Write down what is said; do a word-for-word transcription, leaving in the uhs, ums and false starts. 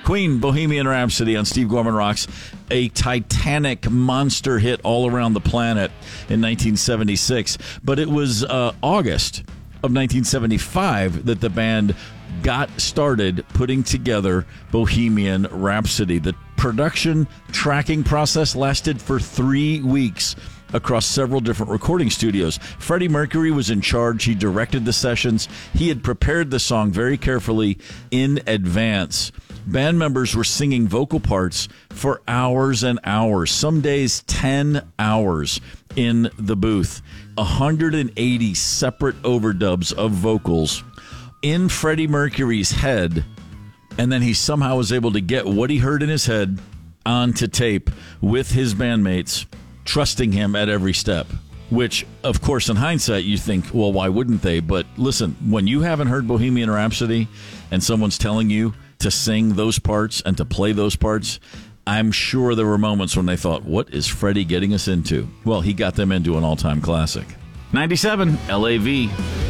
Queen, Bohemian Rhapsody on Steve Gorman Rocks, a titanic monster hit all around the planet in nineteen seventy-six. But it was uh, August of nineteen seventy-five that the band got started putting together Bohemian Rhapsody. The production tracking process lasted for three weeks across several different recording studios. Freddie Mercury was in charge. He directed the sessions. He had prepared the song very carefully in advance. Band members were singing vocal parts for hours and hours, some days ten hours in the booth. one hundred eighty separate overdubs of vocals in Freddie Mercury's head, and then he somehow was able to get what he heard in his head onto tape with his bandmates, trusting him at every step. Which, of course, in hindsight, you think, well, why wouldn't they? But listen, when you haven't heard Bohemian Rhapsody and someone's telling you to sing those parts and to play those parts, I'm sure there were moments when they thought, what is Freddie getting us into? Well, he got them into an all-time classic. ninety-seven L A V.